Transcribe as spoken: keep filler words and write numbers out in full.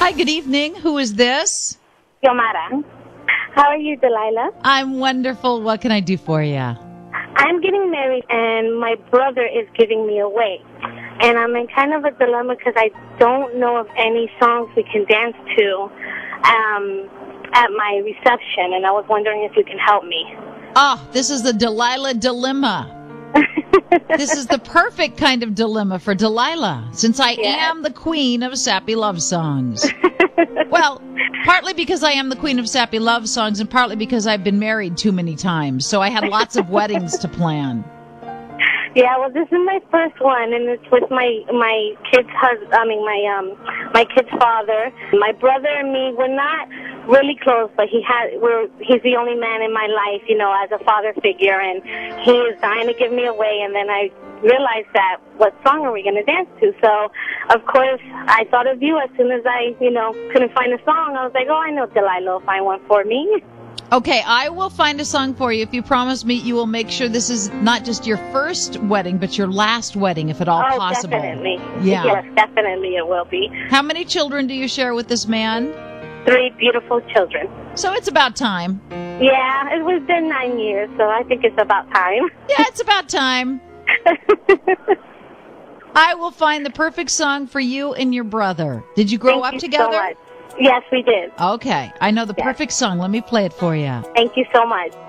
Hi, good evening. Who is this? Yomara. How are you, Delilah? I'm wonderful. What can I do for you? I'm getting married, and my brother is giving me away. And I'm in kind of a dilemma because I don't know of any songs we can dance to um, at my reception, and I was wondering if you can help me. Oh, this is the Delilah dilemma. This is the perfect kind of dilemma for Delilah, since I Yes. am the queen of sappy love songs. Well, partly because I am the queen of sappy love songs, and partly because I've been married too many times, so I had lots of weddings to plan. Yeah, well, this is my first one, and it's with my my kid's husband. I mean, my um my kid's father. My brother and me, we're not really close, but he had we're he's the only man in my life, you know, as a father figure, and he is dying to give me away. And then I realized that what song are we going to dance to? So, of course, I thought of you as soon as I, you know, couldn't find a song. I was like, oh, I know Delilah will find one for me. Okay, I will find a song for you if you promise me you will make sure this is not just your first wedding, but your last wedding, if at all oh, possible. definitely. Yeah. Yes, definitely it will be. How many children do you share with this man? Three beautiful children. So it's about time. Yeah, it was been nine years, so I think it's about time. Yeah, it's about time. I will find the perfect song for you and your brother. Did you grow Thank up you together? So much. Yes, we did. Okay, I know the Yes. perfect song. Let me play it for you. Thank you so much.